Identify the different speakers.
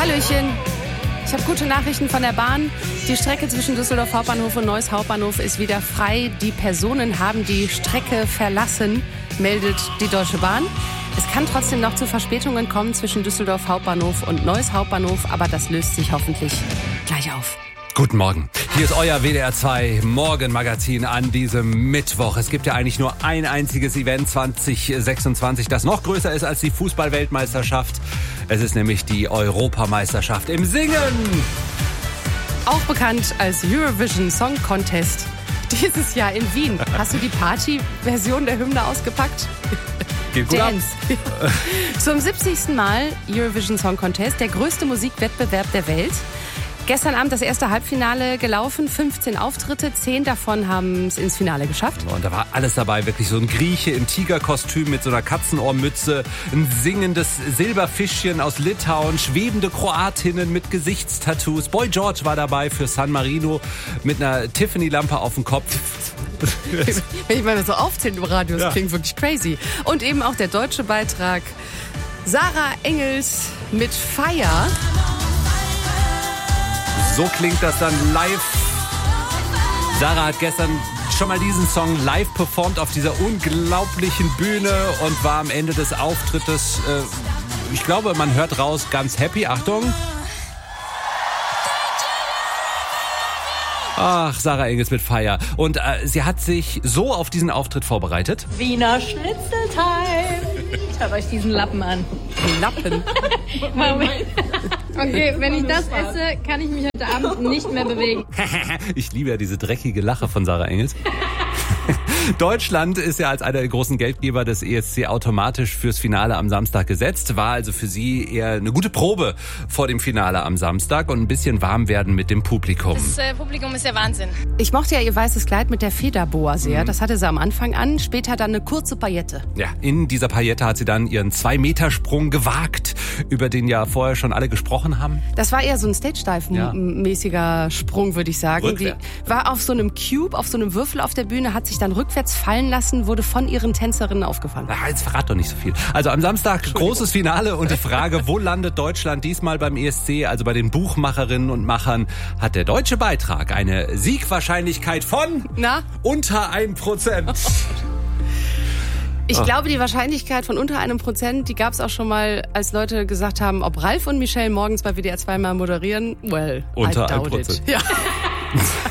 Speaker 1: Hallöchen. Ich habe gute Nachrichten von der Bahn. Die Strecke zwischen Düsseldorf Hauptbahnhof und Neuss Hauptbahnhof ist wieder frei. Die Personen haben die Strecke verlassen, meldet die Deutsche Bahn. Es kann trotzdem noch zu Verspätungen kommen zwischen Düsseldorf Hauptbahnhof und Neuss Hauptbahnhof, aber das löst sich hoffentlich gleich auf.
Speaker 2: Guten Morgen. Hier ist euer WDR 2 Morgenmagazin an diesem Mittwoch. Es gibt ja eigentlich nur ein einziges Event 2026, das noch größer ist als die Fußball-Weltmeisterschaft. Es ist nämlich die Europameisterschaft im Singen.
Speaker 1: Auch bekannt als Eurovision Song Contest. Dieses Jahr in Wien. Hast du die Party-Version der Hymne ausgepackt?
Speaker 2: Geht gut ab.
Speaker 1: Zum 70. Mal Eurovision Song Contest, der größte Musikwettbewerb der Welt. Gestern Abend das erste Halbfinale gelaufen, 15 Auftritte, 10 davon haben es ins Finale geschafft.
Speaker 2: Und da war alles dabei, wirklich so ein Grieche im Tigerkostüm mit so einer Katzenohrmütze, ein singendes Silberfischchen aus Litauen, schwebende Kroatinnen mit Gesichtstattoos. Boy George war dabei für San Marino mit einer Tiffany-Lampe auf dem Kopf.
Speaker 1: Wenn ich mal so aufzähle im Radio, das klingt wirklich crazy. Und eben auch der deutsche Beitrag. Sarah Engels mit Fire.
Speaker 2: So klingt das dann live. Sarah hat gestern schon mal diesen Song live performt auf dieser unglaublichen Bühne und war am Ende des Auftrittes, ich glaube, man hört raus, ganz happy. Achtung. Ach, Sarah Engels mit Fire. Und sie hat sich so auf diesen Auftritt vorbereitet.
Speaker 3: Wiener Schnitzelteig. Schaut euch diesen Lappen an.
Speaker 1: Lappen?
Speaker 3: Moment. Okay, wenn ich das esse, kann ich mich heute Abend nicht mehr bewegen.
Speaker 2: Ich liebe ja diese dreckige Lache von Sarah Engels. Deutschland ist ja als einer der großen Geldgeber des ESC automatisch fürs Finale am Samstag gesetzt. War also für sie eher eine gute Probe vor dem Finale am Samstag und ein bisschen warm werden mit dem Publikum.
Speaker 3: Das Publikum ist der Wahnsinn.
Speaker 1: Ich mochte ja ihr weißes Kleid mit der Federboa sehr. Das hatte sie am Anfang an, später dann eine kurze Paillette.
Speaker 2: Ja, in dieser Paillette hat sie dann ihren 2-Meter-Sprung gewagt, über den ja vorher schon alle gesprochen haben.
Speaker 1: Das war eher so ein Stage-Dive-mäßiger Sprung, würde ich sagen.
Speaker 2: Rückwärts.
Speaker 1: Die war auf so einem Cube, auf so einem Würfel auf der Bühne, hat sich dann rückwärts fallen lassen, wurde von ihren Tänzerinnen aufgefangen.
Speaker 2: Na, jetzt verrat doch nicht so viel. Also am Samstag großes Finale und die Frage, wo landet Deutschland diesmal beim ESC? Also bei den Buchmacherinnen und Machern hat der deutsche Beitrag eine Siegwahrscheinlichkeit von unter 1%.
Speaker 1: Ich glaube, die Wahrscheinlichkeit von unter 1%, die gab es auch schon mal, als Leute gesagt haben, ob Ralf und Michelle morgens bei WDR 2 mal moderieren. Well,
Speaker 2: unter
Speaker 1: I doubt
Speaker 2: 1%.
Speaker 1: it. Ja.